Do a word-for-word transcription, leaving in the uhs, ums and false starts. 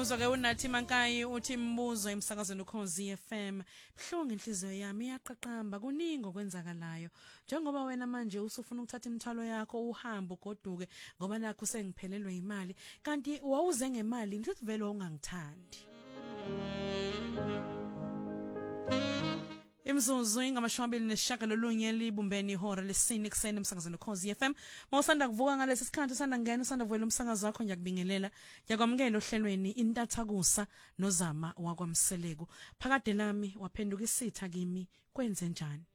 Umbuzo ke unathi Mankayi uthi imbuzo emsakazweni ukhozi F M. Buhlungu inhliziyo yami iyaqaqamba kuningi okwenzakalayo. Njengoba wena manje usufuna ukuthatha imithwalo yakho uhambe ugoduke ngoba nakho sengiphelelwe imali kanti wawuze ngemali ngithi vele ungangithandi. Imzuzu ingamashwabili neshagalolunye libumbeni ihora lesine ekseni emsakazweni ukhozi F M. Mawusanda kuvuka ngalesi sikhathi usanda ngena usanda kuvela umsakazo wakho ngiyakubingelela. Ngiyakwamukela ohlelweni intathakusa nozama wakwaMseleko. Phakade lami waphenduka isitha kimi kwenze njani?